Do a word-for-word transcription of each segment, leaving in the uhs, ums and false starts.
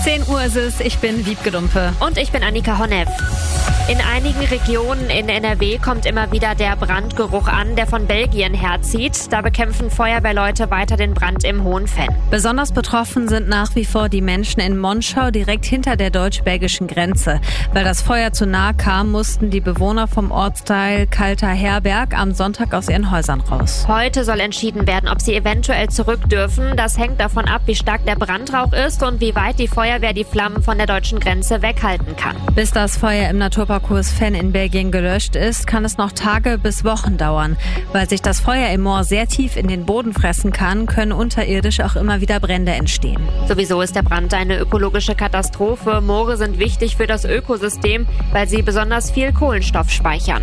zehn Uhr ist es, ich bin Wiebke Dumpe. Und ich bin Annika Honneff. In einigen Regionen in N R W kommt immer wieder der Brandgeruch an, der von Belgien herzieht. Da bekämpfen Feuerwehrleute weiter den Brand im Hohenfenn. Besonders betroffen sind nach wie vor die Menschen in Monschau, direkt hinter der deutsch-belgischen Grenze. Weil das Feuer zu nahe kam, mussten die Bewohner vom Ortsteil Kalter Herberg am Sonntag aus ihren Häusern raus. Heute soll entschieden werden, ob sie eventuell zurück dürfen. Das hängt davon ab, wie stark der Brandrauch ist und wie weit die Feuerwehr die Flammen von der deutschen Grenze weghalten kann. Bis das Feuer im Naturpark Hohenfenn in Belgien gelöscht ist, kann es noch Tage bis Wochen dauern. Weil sich das Feuer im Moor sehr tief in den Boden fressen kann, können unterirdisch auch immer wieder Brände entstehen. Sowieso ist der Brand eine ökologische Katastrophe. Moore sind wichtig für das Ökosystem, weil sie besonders viel Kohlenstoff speichern.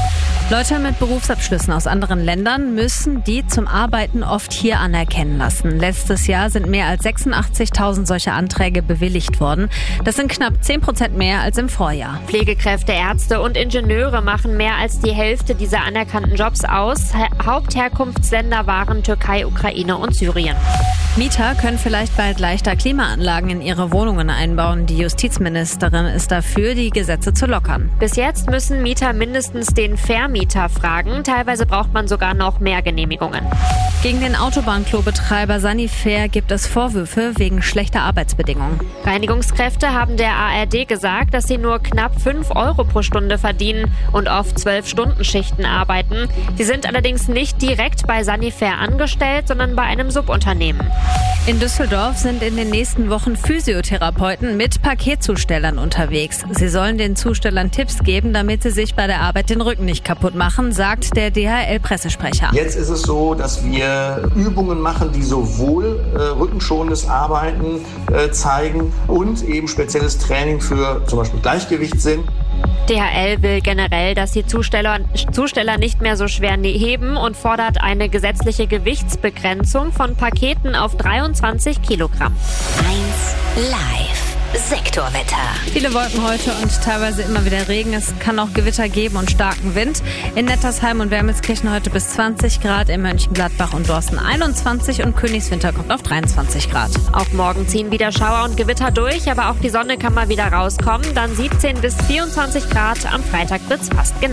Leute mit Berufsabschlüssen aus anderen Ländern müssen die zum Arbeiten oft hier anerkennen lassen. Letztes Jahr sind mehr als sechsundachtzigtausend solche Anträge bewilligt worden. Das sind knapp zehn Prozent mehr als im Vorjahr. Pflegekräfte, Ärzte und Ingenieure machen mehr als die Hälfte dieser anerkannten Jobs aus. Ha- Hauptherkunftsländer waren Türkei, Ukraine und Syrien. Mieter können vielleicht bald leichter Klimaanlagen in ihre Wohnungen einbauen. Die Justizministerin ist dafür, die Gesetze zu lockern. Bis jetzt müssen Mieter mindestens den Vermieter fragen. Teilweise braucht man sogar noch mehr Genehmigungen. Gegen den Autobahnklo-Betreiber Sanifair gibt es Vorwürfe wegen schlechter Arbeitsbedingungen. Reinigungskräfte haben der A R D gesagt, dass sie nur knapp fünf Euro pro Stunde verdienen und oft zwölf Stunden Schichten arbeiten. Sie sind allerdings nicht direkt bei Sanifair angestellt, sondern bei einem Subunternehmen. In Düsseldorf sind in den nächsten Wochen Physiotherapeuten mit Paketzustellern unterwegs. Sie sollen den Zustellern Tipps geben, damit sie sich bei der Arbeit den Rücken nicht kaputt machen, sagt der D H L-Pressesprecher. Jetzt ist es so, dass wir Übungen machen, die sowohl äh, rückenschonendes Arbeiten äh, zeigen und eben spezielles Training für zum Beispiel Gleichgewichtssinn. D H L will generell, dass die Zusteller, Zusteller nicht mehr so schwer heben und fordert eine gesetzliche Gewichtsbegrenzung von Paketen auf dreiundzwanzig Kilogramm. eins Live. Sektorwetter. Viele Wolken heute und teilweise immer wieder Regen. Es kann auch Gewitter geben und starken Wind. In Nettersheim und Wermelskirchen heute bis zwanzig Grad, in Mönchengladbach und Dorsten einundzwanzig und Königswinter kommt auf dreiundzwanzig Grad. Auch morgen ziehen wieder Schauer und Gewitter durch, aber auch die Sonne kann mal wieder rauskommen. Dann siebzehn bis vierundzwanzig Grad. Am Freitag wird's fast genau.